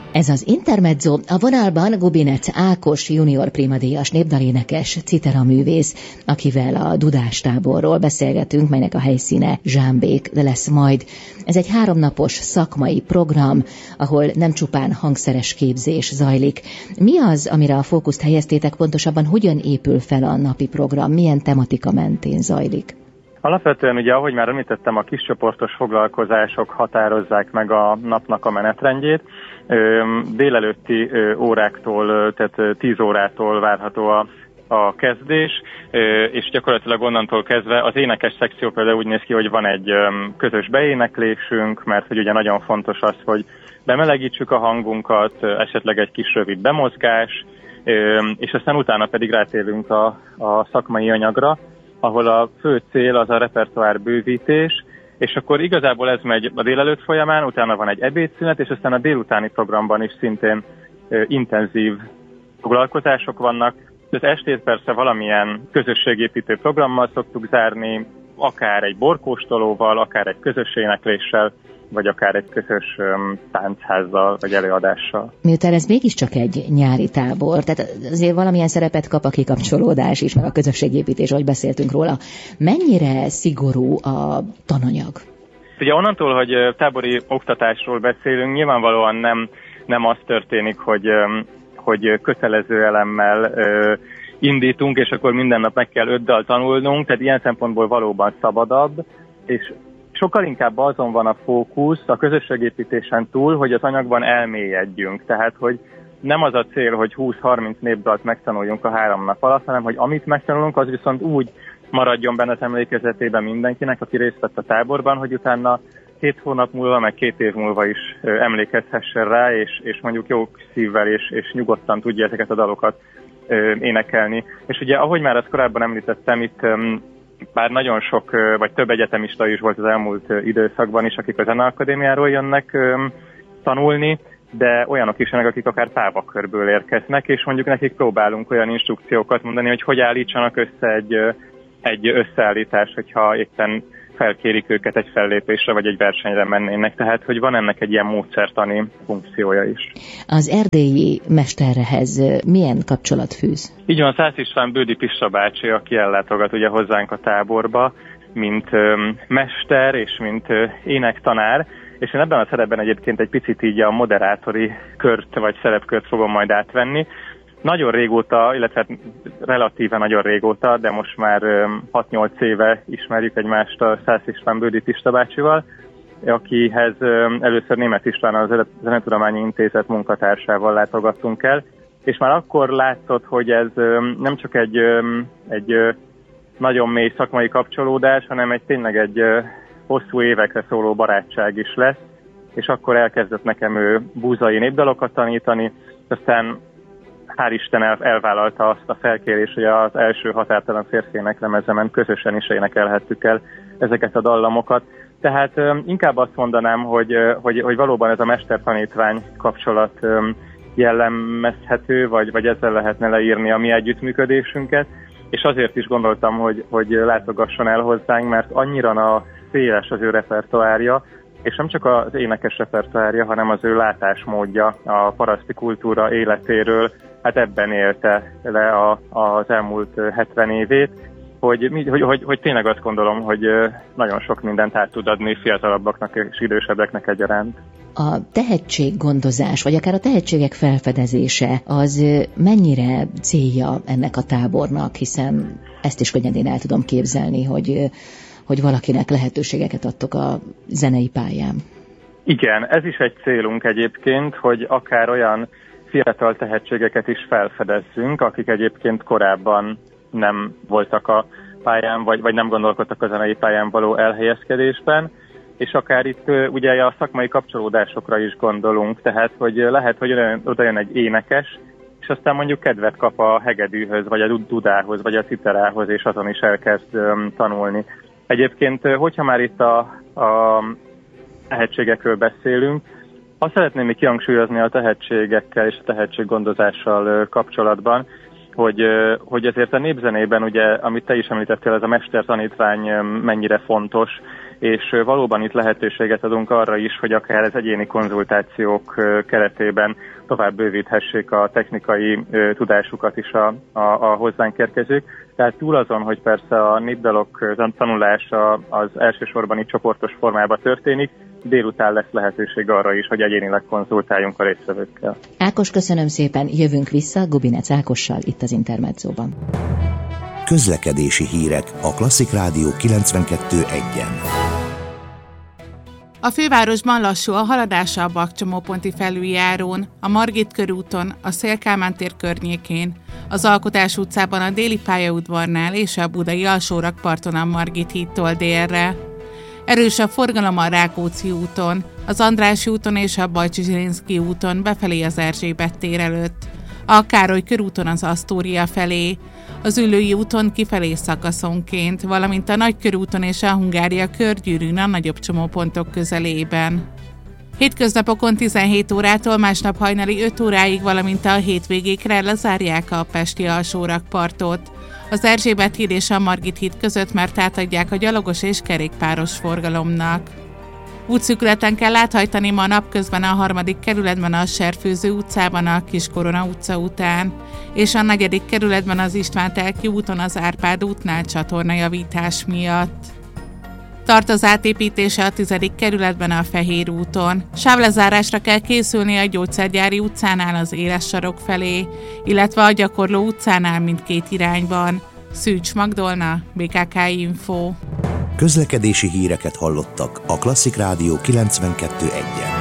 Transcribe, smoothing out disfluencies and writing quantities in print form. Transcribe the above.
Ez az Intermezzo, a vonalban Gubinec Ákos junior primadíjas népdalénekes, citeraművész, akivel a Dudás táborról beszélgetünk, melynek a helyszíne Zsámbék lesz majd. Ez egy 3 napos szakmai program, ahol nem csupán hangszeres képzés zajlik. Mi az, amire a fókuszt helyeztétek, pontosabban hogyan épül fel a napi program, milyen tematika mentén zajlik? Alapvetően ugye, ahogy már említettem, a kiscsoportos foglalkozások határozzák meg a napnak a menetrendjét. Délelőtti óráktól, tehát 10 órától várható a kezdés, és gyakorlatilag onnantól kezdve az énekes szekció például úgy néz ki, hogy van egy közös beéneklésünk, mert hogy ugye nagyon fontos az, hogy bemelegítsük a hangunkat, esetleg egy kis rövid bemozgás, és aztán utána pedig rátérünk a szakmai anyagra, ahol a fő cél az a repertoár bővítés, és akkor igazából ez megy a délelőtt folyamán, utána van egy ebédszünet, és aztán a délutáni programban is szintén intenzív foglalkozások vannak. Az estét persze valamilyen közösségépítő programmal szoktuk zárni, akár egy borkóstolóval, akár egy közös énekléssel, vagy akár egy közös táncházzal, vagy előadással. Miután ez mégiscsak egy nyári tábor, tehát azért valamilyen szerepet kap a kikapcsolódás is, meg a közösségépítés, ahogy beszéltünk róla. Mennyire szigorú a tananyag? Ugye onnantól, hogy tábori oktatásról beszélünk, nyilvánvalóan nem az történik, hogy kötelező elemmel indítunk, és akkor minden nap meg kell 5 dal tanulnunk, tehát ilyen szempontból valóban szabadabb, és sokkal inkább azon van a fókusz a közösségépítésen túl, hogy az anyagban elmélyedjünk. Tehát, hogy nem az a cél, hogy 20-30 népdalt megtanuljunk a 3 nap alatt, hanem hogy amit megtanulunk, az viszont úgy maradjon benne az emlékezetében mindenkinek, aki részt vett a táborban, hogy utána 2 hónap múlva, meg 2 év múlva is emlékezhessen rá, és mondjuk jó szívvel és nyugodtan tudja ezeket a dalokat énekelni. És ugye, ahogy már ezt korábban említettem, itt bár nagyon sok, vagy több egyetemista is volt az elmúlt időszakban is, akik a Zeneakadémiáról jönnek tanulni, de olyanok is jönnek, akik akár távakörből érkeznek, és mondjuk nekik próbálunk olyan instrukciókat mondani, hogy állítsanak össze egy összeállítás, hogyha éppen felkérik őket egy fellépésre, vagy egy versenyre mennének. Tehát, hogy van ennek egy ilyen módszertani funkciója is. Az erdélyi mesterhez milyen kapcsolat fűz? Így van, Szász István Bődi Pista bácsi, aki ellátogat ugye hozzánk a táborba, mint mester és mint énektanár, és én ebben a szerepben egyébként egy picit így a moderátori kört vagy szerepkört fogom majd átvenni. Nagyon régóta, illetve relatíve nagyon régóta, de most már 6-8 éve ismerjük egymást a Szász István Bődi Pista bácsival, akihez először Németh István az Zenetudományi Intézet munkatársával látogattunk el, és már akkor látszott, hogy ez nem csak egy nagyon mély szakmai kapcsolódás, hanem tényleg egy hosszú évekre szóló barátság is lesz, és akkor elkezdett nekem ő búzai népdalokat tanítani, aztán hál' Isten elvállalta azt a felkérést, hogy az első Határtalan férfi éneklemezemen közösen is énekelhettük el ezeket a dallamokat. Tehát inkább azt mondanám, hogy valóban ez a mester-tanítvány kapcsolat jellemezhető, vagy ezzel lehetne leírni a mi együttműködésünket, és azért is gondoltam, hogy látogasson el hozzánk, mert annyira széles az ő repertoárja, és nem csak az énekes repertoárja, hanem az ő látásmódja a paraszti kultúra életéről, hát ebben élte le az elmúlt 70 évét, hogy tényleg azt gondolom, hogy nagyon sok mindent át tud adni fiatalabbaknak és idősebbeknek egyaránt. A tehetséggondozás, vagy akár a tehetségek felfedezése, az mennyire célja ennek a tábornak, hiszen ezt is könnyedén el tudom képzelni, hogy valakinek lehetőségeket adtok a zenei pályán. Igen, ez is egy célunk egyébként, hogy akár olyan fiatal tehetségeket is felfedezzünk, akik egyébként korábban nem voltak a pályán, vagy nem gondolkodtak a zenei pályán való elhelyezkedésben, és akár itt ugye a szakmai kapcsolódásokra is gondolunk, tehát hogy lehet, hogy oda jön egy énekes, és aztán mondjuk kedvet kap a hegedűhöz, vagy a dudához, vagy a citerához, és azon is elkezd tanulni. Egyébként, hogyha már itt a tehetségekről beszélünk, azt szeretném még kihangsúlyozni a tehetségekkel és a tehetséggondozással kapcsolatban, hogy azért a népzenében, ugye, amit te is említettél, ez a mestertanítvány mennyire fontos, és valóban itt lehetőséget adunk arra is, hogy akár az egyéni konzultációk keretében tovább bővíthessék a technikai tudásukat is a hozzánk érkezők. Tehát túl azon, hogy persze a népdalok tanulása az elsősorban itt csoportos formában történik, délután lesz lehetőség arra is, hogy egyénileg konzultáljunk a résztvevőkkel. Ákos, köszönöm szépen, jövünk vissza Gubinec Ákossal itt az Intermedzóban. Közlekedési hírek a Klasszik Rádió 92.1-en. A fővárosban lassú a haladása a Bakcsomóponti felüljárón, a Margit körúton, a Széll-Kálmán tér környékén, az Alkotás utcában a Déli pályaudvarnál és a budai alsórakparton a Margit hídtól délre. Erős a forgalom a Rákóczi úton, az Andrássy úton és a Bajcsy-Zsilinszky úton befelé az Erzsébet tér előtt, a Károly körúton az Asztória felé, az Üllői úton kifelé szakaszonként, valamint a Nagykörúton és a Hungária körgyűrűn a nagyobb csomópontok közelében. Hétköznapokon 17 órától másnap hajnali 5 óráig, valamint a hétvégékre lezárják a pesti alsórakpartot. Az Erzsébet híd és a Margit híd között már átadják a gyalogos és kerékpáros forgalomnak. Útszűkületen kell áthajtani ma napközben a 3. kerületben a Serfőző utcában a Kiskorona utca után, és a 4. kerületben az István-Telki úton az Árpád útnál csatornajavítás miatt. Tart az átépítése a 10. kerületben a Fehér úton. Sávlezárásra kell készülni a Gyógyszergyári utcánál az Éles sarok felé, illetve a Gyakorló utcánál mindkét irányban. Szűcs Magdolna, BKK Info. Közlekedési híreket hallottak a Klasszik Rádió 92.1-en.